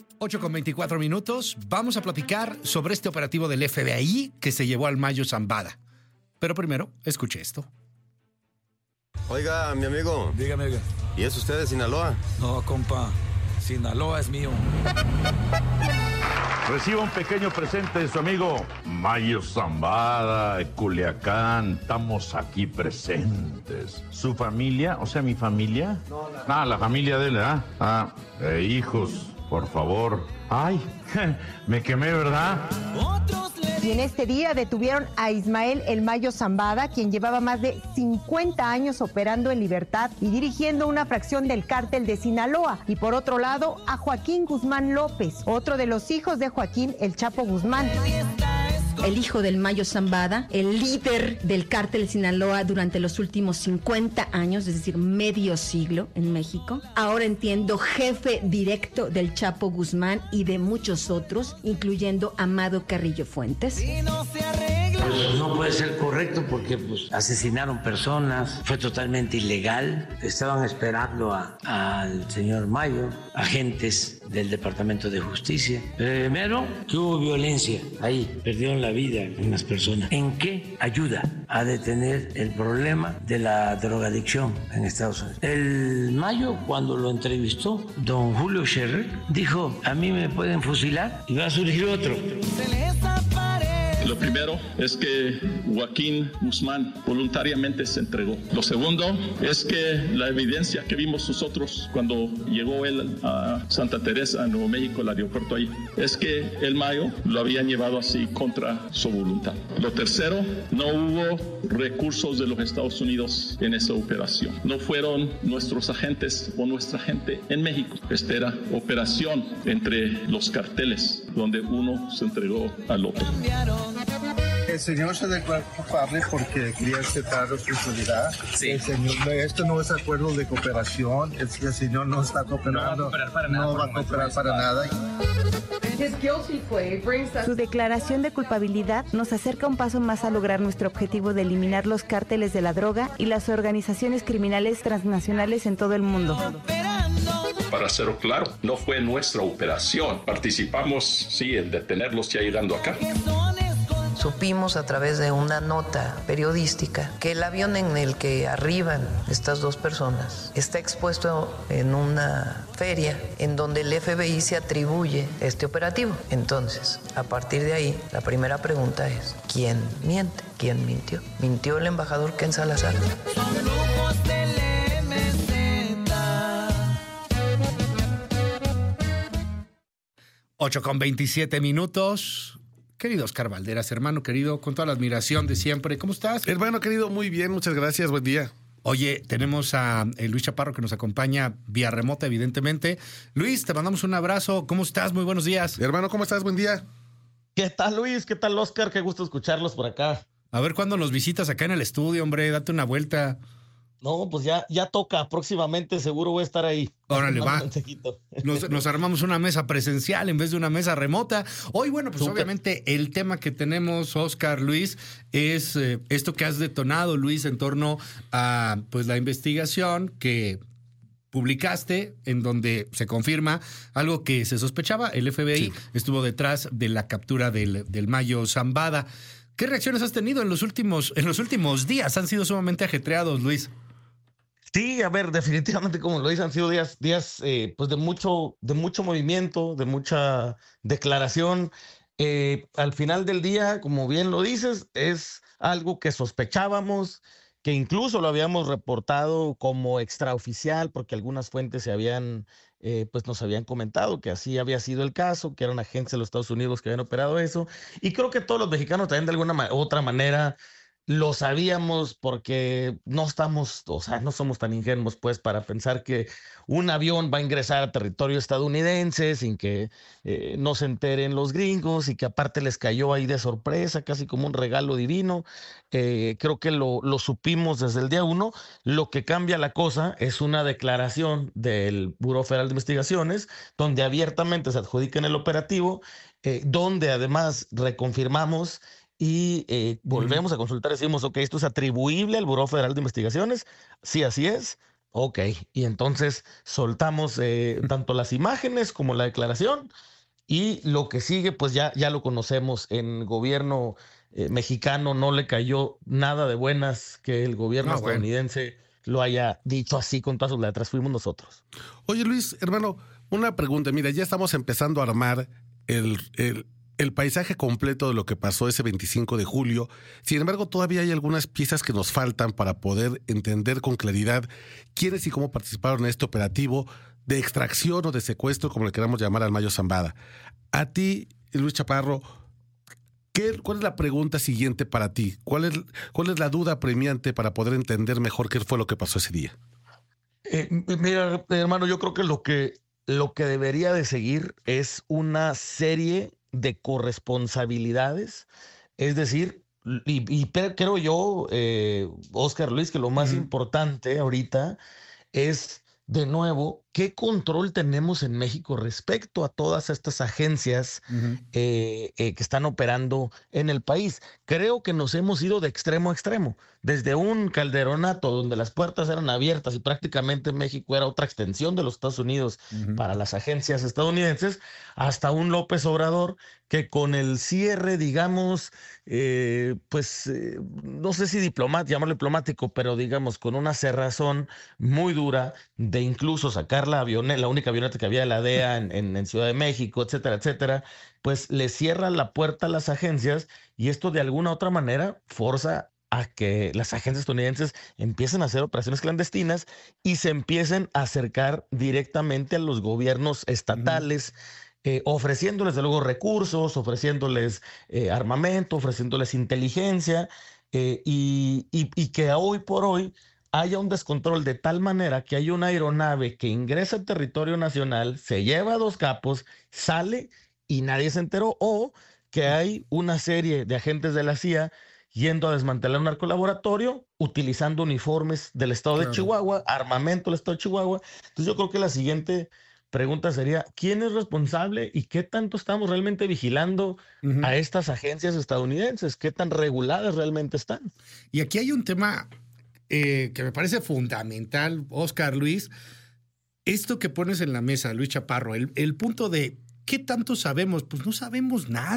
8:24. Vamos a platicar sobre este operativo del FBI que se llevó al Mayo Zambada. Pero primero, escuche esto. Oiga, mi amigo. Dígame, oiga. ¿Y es usted de Sinaloa? No, compa. Sinaloa es mío. Reciba un pequeño presente de su amigo Mayo Zambada, de Culiacán. Estamos aquí presentes. ¿Su familia? O sea, ¿mi familia? No, la familia de él, ¿verdad? Hijos, por favor. Ay, me quemé, ¿verdad? Y en este día detuvieron a Ismael El Mayo Zambada, quien llevaba más de 50 años operando en libertad y dirigiendo una fracción del cártel de Sinaloa. Y por otro lado, a Joaquín Guzmán López, otro de los hijos de Joaquín El Chapo Guzmán. El hijo del Mayo Zambada, el líder del cártel de Sinaloa durante los últimos 50 años, es decir, medio siglo en México. Ahora entiendo, jefe directo del Chapo Guzmán y de muchos otros, incluyendo Amado Carrillo Fuentes. Pues no puede ser correcto porque asesinaron personas, fue totalmente ilegal. Estaban esperando al señor Mayo, agentes del Departamento de Justicia. Primero, que hubo violencia ahí, perdieron la vida unas personas. ¿En qué ayuda a detener el problema de la drogadicción en Estados Unidos? El Mayo, cuando lo entrevistó don Julio Scherer, dijo: a mí me pueden fusilar y va a surgir otro. Lo primero es que Joaquín Guzmán voluntariamente se entregó. Lo segundo es que la evidencia que vimos nosotros cuando llegó él a Santa Teresa, en Nuevo México, el aeropuerto ahí, es que el Mayo lo habían llevado así contra su voluntad. Lo tercero, no hubo recursos de los Estados Unidos en esa operación. No fueron nuestros agentes o nuestra gente en México. Esta era operación entre los carteles, donde uno se entregó al otro. El señor se declaró culpable porque quería aceptar responsabilidad. Sí. El señor, esto no es acuerdo de cooperación. El señor no está cooperando. No va a cooperar para nada. Su declaración de culpabilidad nos acerca un paso más a lograr nuestro objetivo de eliminar los cárteles de la droga y las organizaciones criminales transnacionales en todo el mundo. Para hacerlo claro, no fue nuestra operación. Participamos, sí, en detenerlos ya llegando acá. Supimos a través de una nota periodística que el avión en el que arriban estas dos personas está expuesto en una feria en donde el FBI se atribuye este operativo. Entonces, a partir de ahí, la primera pregunta es: ¿quién miente? ¿Quién mintió? ¿Mintió el embajador Ken Salazar? 8:27. Querido Oscar Valderas, hermano querido, con toda la admiración de siempre, ¿cómo estás? Hermano querido, muy bien, muchas gracias, buen día. Oye, tenemos a Luis Chaparro que nos acompaña vía remota, evidentemente. Luis, te mandamos un abrazo, ¿cómo estás? Muy buenos días. Hermano, ¿cómo estás? Buen día. ¿Qué tal, Luis? ¿Qué tal, Oscar? Qué gusto escucharlos por acá. A ver cuándo nos visitas acá en el estudio, hombre, date una vuelta. No, pues ya toca, próximamente seguro voy a estar ahí. Órale, va. Nos armamos una mesa presencial en vez de una mesa remota. Hoy, bueno, pues obviamente el tema que tenemos, Oscar, Luis, es esto que has detonado, Luis, en torno a pues la investigación que publicaste, en donde se confirma algo que se sospechaba. El FBI estuvo detrás de la captura del Mayo Zambada. ¿Qué reacciones has tenido en los últimos días? Han sido sumamente ajetreados, Luis. Sí, a ver, definitivamente, como lo dicen, han sido días pues de mucho movimiento, de mucha declaración. Al final del día, como bien lo dices, es algo que sospechábamos, que incluso lo habíamos reportado como extraoficial, porque algunas fuentes nos habían comentado que así había sido el caso, que eran agentes de los Estados Unidos que habían operado eso. Y creo que todos los mexicanos también de alguna otra manera lo sabíamos, porque no somos tan ingenuos pues para pensar que un avión va a ingresar a territorio estadounidense sin que no se enteren los gringos, y que aparte les cayó ahí de sorpresa, casi como un regalo divino. Creo que lo supimos desde el día 1. Lo que cambia la cosa es una declaración del Buró Federal de Investigaciones, donde abiertamente se adjudica en el operativo, donde además reconfirmamos y volvemos a consultar, decimos, ok, esto es atribuible al Buró Federal de Investigaciones, sí, así es, Ok, y entonces soltamos tanto las imágenes como la declaración, y lo que sigue, pues ya lo conocemos. En gobierno mexicano no le cayó nada de buenas que el gobierno estadounidense lo haya dicho así con todas sus letras. Fuimos nosotros. Oye, Luis, hermano, una pregunta. Mira, ya estamos empezando a armar el paisaje completo de lo que pasó ese 25 de julio. Sin embargo, todavía hay algunas piezas que nos faltan para poder entender con claridad quiénes y cómo participaron en este operativo de extracción o de secuestro, como le queramos llamar, al Mayo Zambada. A ti, Luis Chaparro, ¿cuál es la pregunta siguiente para ti? ¿Cuál es la duda apremiante para poder entender mejor qué fue lo que pasó ese día? Mira, hermano, yo creo que lo que debería de seguir es una serie de corresponsabilidades, es decir, y creo yo, Oscar Luis, que lo más importante ahorita es, de nuevo, ¿qué control tenemos en México respecto a todas estas agencias que están operando en el país? Creo que nos hemos ido de extremo a extremo, desde un calderonato donde las puertas eran abiertas y prácticamente México era otra extensión de los Estados Unidos para las agencias estadounidenses, hasta un López Obrador que con el cierre, digamos, no sé si llamarlo diplomático, pero digamos con una cerrazón muy dura de incluso sacar la única avioneta que había de la DEA en Ciudad de México, etcétera, etcétera, pues le cierra la puerta a las agencias, y esto de alguna u otra manera forza a que las agencias estadounidenses empiecen a hacer operaciones clandestinas y se empiecen a acercar directamente a los gobiernos estatales, ofreciéndoles de luego recursos, ofreciéndoles armamento, ofreciéndoles inteligencia, y que hoy por hoy haya un descontrol de tal manera que hay una aeronave que ingresa al territorio nacional, se lleva a 2 capos, sale y nadie se enteró, o que hay una serie de agentes de la CIA yendo a desmantelar un narcolaboratorio utilizando uniformes del estado de Chihuahua, armamento del estado de Chihuahua. Entonces yo creo que la siguiente pregunta sería, ¿quién es responsable y qué tanto estamos realmente vigilando a estas agencias estadounidenses? ¿Qué tan reguladas realmente están? Y aquí hay un tema que me parece fundamental, Oscar Luis, esto que pones en la mesa, Luis Chaparro, el punto de ¿qué tanto sabemos? Pues no sabemos nada.